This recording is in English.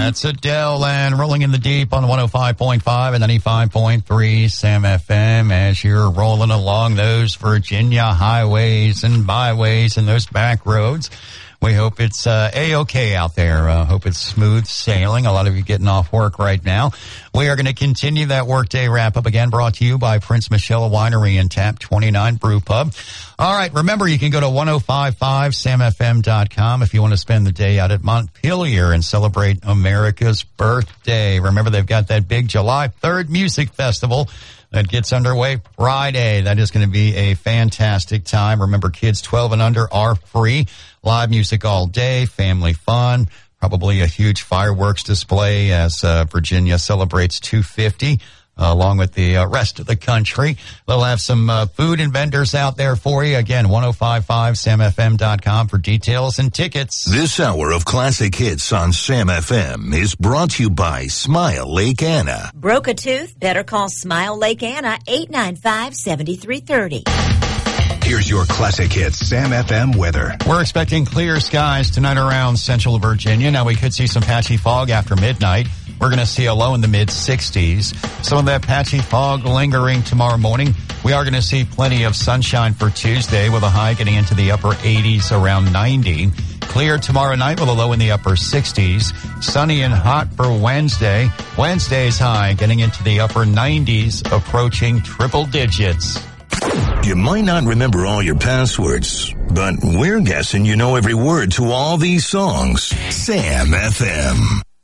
That's Adele and Rolling in the Deep on 105.5 and 95.3 Sam FM as you're rolling along those Virginia highways and byways and those back roads. We hope it's A-OK out there. Hope it's smooth sailing. A lot of you getting off work right now. We are going to continue that workday wrap-up again, brought to you by Prince Michelle Winery and Tap 29 Brew Pub. All right, remember, you can go to 1055samfm.com if you want to spend the day out at Montpelier and celebrate America's birthday. Remember, they've got that big July 3rd music festival that gets underway Friday. That is going to be a fantastic time. Remember, kids 12 and under are free. Live music all day, family fun, probably a huge fireworks display as Virginia celebrates 250, along with the rest of the country. They'll have some food and vendors out there for you. Again, 1055samfm.com for details and tickets. This hour of classic hits on Sam FM is brought to you by Smile Lake Anna. Broke a tooth? Better call Smile Lake Anna, 895-7330. Here's your classic hits Sam FM weather. We're expecting clear skies tonight around central Virginia. Now, we could see some patchy fog after midnight. We're going to see a low in the mid-60s. Some of that patchy fog lingering tomorrow morning. We are going to see plenty of sunshine for Tuesday with a high getting into the upper 80s, around 90. Clear tomorrow night with a low in the upper 60s. Sunny and hot for Wednesday. Wednesday's high getting into the upper 90s, approaching triple digits. You might not remember all your passwords, but we're guessing you know every word to all these songs. Sam FM.